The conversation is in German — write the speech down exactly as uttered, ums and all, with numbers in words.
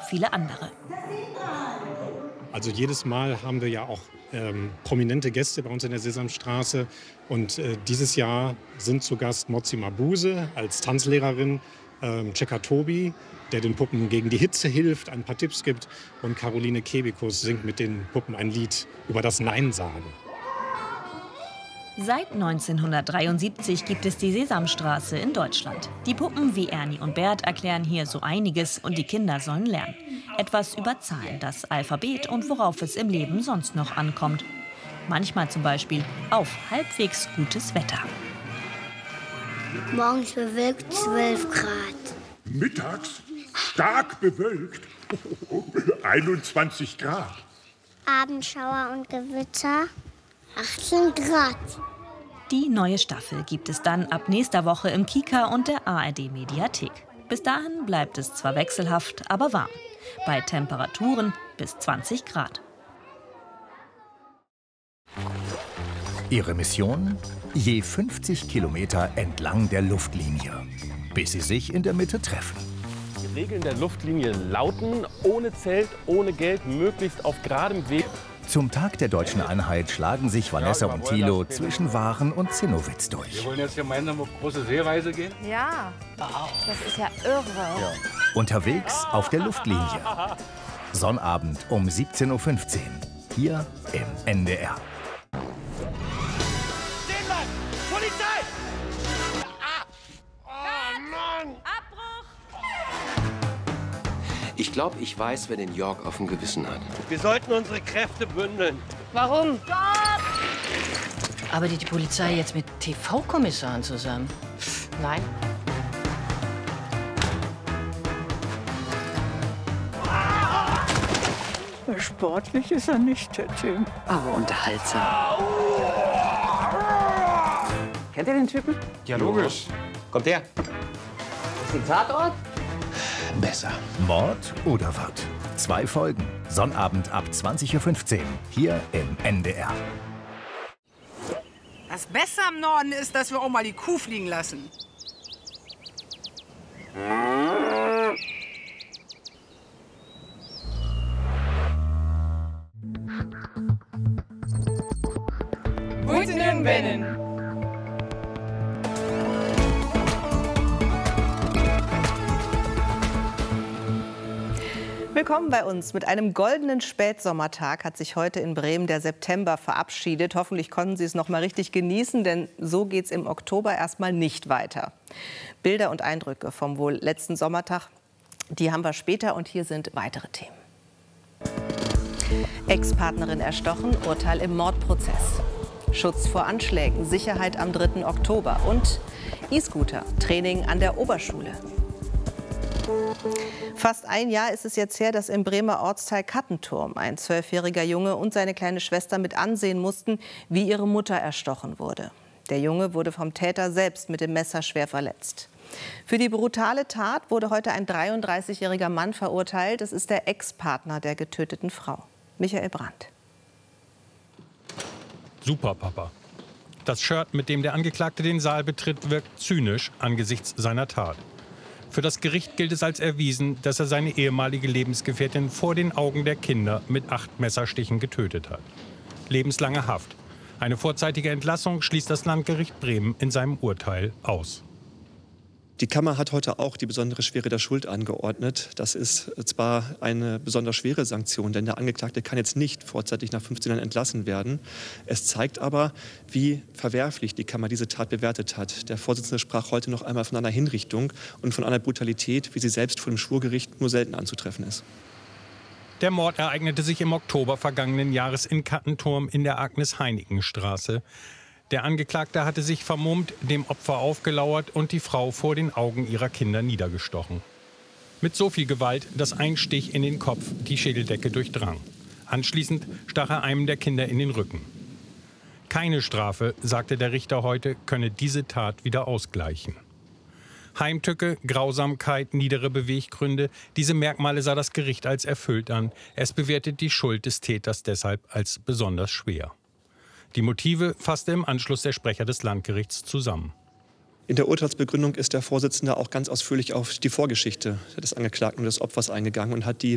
viele andere. Also jedes Mal haben wir ja auch ähm, prominente Gäste bei uns in der Sesamstraße. Und äh, dieses Jahr sind zu Gast Mozi Mabuse als Tanzlehrerin, ähm, Checker Tobi, der den Puppen gegen die Hitze hilft, ein paar Tipps gibt. Und Caroline Kebekus singt mit den Puppen ein Lied über das Nein sagen. Seit neunzehnhundertdreiundsiebzig gibt es die Sesamstraße in Deutschland. Die Puppen wie Ernie und Bert erklären hier so einiges und die Kinder sollen lernen. Etwas über Zahlen, das Alphabet und worauf es im Leben sonst noch ankommt. Manchmal zum Beispiel auf halbwegs gutes Wetter. Morgens bewölkt zwölf Grad. Mittags stark bewölkt einundzwanzig Grad. Abendschauer und Gewitter achtzehn Grad. Die neue Staffel gibt es dann ab nächster Woche im Kika und der A R D-Mediathek. Bis dahin bleibt es zwar wechselhaft, aber warm. Bei Temperaturen bis zwanzig Grad. Ihre Mission? Je fünfzig Kilometer entlang der Luftlinie, bis sie sich in der Mitte treffen. Die Regeln der Luftlinie lauten: ohne Zelt, ohne Geld, möglichst auf geradem Weg. Zum Tag der deutschen Einheit schlagen sich Vanessa und Thilo zwischen Waren und Zinnowitz durch. Wir wollen jetzt gemeinsam auf große Seereise gehen? Ja, das ist ja irre. Ja. Unterwegs auf der Luftlinie. Sonnabend um siebzehn Uhr fünfzehn. Hier im N D R. Stehen bleiben! Polizei! Oh Mann! Ich glaube, ich weiß, wer den York auf dem Gewissen hat. Wir sollten unsere Kräfte bündeln. Warum? Arbeitet die Polizei jetzt mit T V-Kommissaren zusammen? Nein. Sportlich ist er nicht, der Tim. Aber unterhaltsam. Kennt ihr den Typen? Ja, logisch. Kommt her. Ist ein Tatort? Besser. Mord oder Wirt? Zwei Folgen. Sonnabend ab zwanzig Uhr fünfzehn. Hier im N D R. Das Beste am Norden ist, dass wir auch mal die Kuh fliegen lassen. Guten Bennen. Willkommen bei uns. Mit einem goldenen Spätsommertag hat sich heute in Bremen der September verabschiedet. Hoffentlich konnten Sie es noch mal richtig genießen, denn so geht es im Oktober erstmal nicht weiter. Bilder und Eindrücke vom wohl letzten Sommertag, die haben wir später und hier sind weitere Themen. Ex-Partnerin erstochen, Urteil im Mordprozess. Schutz vor Anschlägen, Sicherheit am dritten Oktober und E-Scooter, Training an der Oberschule. Fast ein Jahr ist es jetzt her, dass im Bremer Ortsteil Kattenturm ein zwölfjähriger Junge und seine kleine Schwester mit ansehen mussten, wie ihre Mutter erstochen wurde. Der Junge wurde vom Täter selbst mit dem Messer schwer verletzt. Für die brutale Tat wurde heute ein dreiunddreißigjähriger Mann verurteilt. Es ist der Ex-Partner der getöteten Frau. Michael Brandt. Super, Papa. Das Shirt, mit dem der Angeklagte den Saal betritt, wirkt zynisch angesichts seiner Tat. Für das Gericht gilt es als erwiesen, dass er seine ehemalige Lebensgefährtin vor den Augen der Kinder mit acht Messerstichen getötet hat. Lebenslange Haft. Eine vorzeitige Entlassung schließt das Landgericht Bremen in seinem Urteil aus. Die Kammer hat heute auch die besondere Schwere der Schuld angeordnet. Das ist zwar eine besonders schwere Sanktion, denn der Angeklagte kann jetzt nicht vorzeitig nach fünfzehn Jahren entlassen werden. Es zeigt aber, wie verwerflich die Kammer diese Tat bewertet hat. Der Vorsitzende sprach heute noch einmal von einer Hinrichtung und von einer Brutalität, wie sie selbst vor dem Schwurgericht nur selten anzutreffen ist. Der Mord ereignete sich im Oktober vergangenen Jahres in Kattenturm in der Agnes-Heinigen-Straße. Der Angeklagte hatte sich vermummt, dem Opfer aufgelauert und die Frau vor den Augen ihrer Kinder niedergestochen. Mit so viel Gewalt, dass ein Stich in den Kopf die Schädeldecke durchdrang. Anschließend stach er einem der Kinder in den Rücken. Keine Strafe, sagte der Richter heute, könne diese Tat wieder ausgleichen. Heimtücke, Grausamkeit, niedere Beweggründe, diese Merkmale sah das Gericht als erfüllt an. Es bewertet die Schuld des Täters deshalb als besonders schwer. Die Motive fasste im Anschluss der Sprecher des Landgerichts zusammen. In der Urteilsbegründung ist der Vorsitzende auch ganz ausführlich auf die Vorgeschichte des Angeklagten und des Opfers eingegangen und hat die